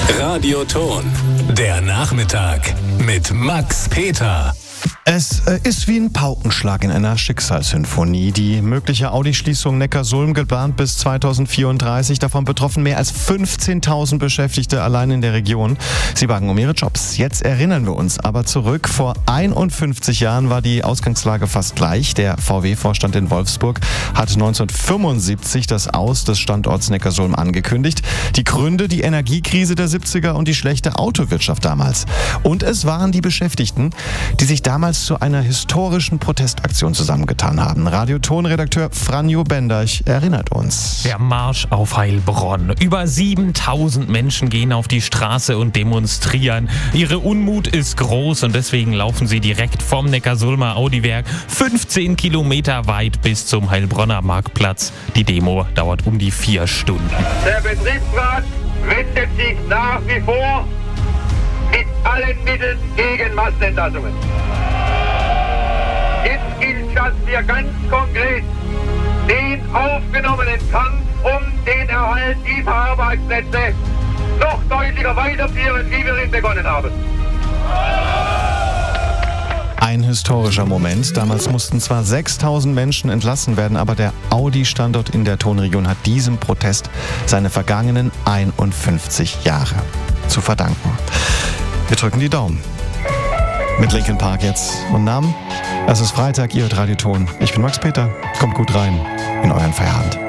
Radioton, der Nachmittag mit Max Peter. Es ist wie ein Paukenschlag in einer Schicksalssinfonie. Die mögliche Audi-Schließung Neckarsulm geplant bis 2034. Davon betroffen mehr als 15.000 Beschäftigte allein in der Region. Sie bangen um ihre Jobs. Jetzt erinnern wir uns aber zurück. Vor 51 Jahren war die Ausgangslage fast gleich. Der VW-Vorstand in Wolfsburg hat 1975 das Aus des Standorts Neckarsulm angekündigt. Die Gründe: die Energiekrise der 70er und die schlechte Autowirtschaft damals. Und es waren die Beschäftigten, die sich damals zu einer historischen Protestaktion zusammengetan haben. Radioton-Redakteur Franjo Benderch erinnert uns. Der Marsch auf Heilbronn. Über 7.000 Menschen gehen auf die Straße und demonstrieren. Ihre Unmut ist groß und deswegen laufen sie direkt vom Neckarsulmer Audi-Werk 15 Kilometer weit bis zum Heilbronner Marktplatz. Die Demo dauert um die 4 Stunden. Der Betriebsrat wendet sich nach wie vor mit allen Mitteln gegen Massenentlassungen. Jetzt gilt das hier ganz konkret, den aufgenommenen Kampf um den Erhalt dieser Arbeitsplätze noch deutlicher weiterführen, wie wir ihn begonnen haben. Ein historischer Moment. Damals mussten zwar 6.000 Menschen entlassen werden, aber der Audi-Standort in der Tonregion hat diesem Protest seine vergangenen 51 Jahre zu verdanken. Wir drücken die Daumen. Mit Linkin Park jetzt und Namen. Es ist Freitag, ihr hört Radioton. Ich bin Max Peter. Kommt gut rein in euren Feierabend.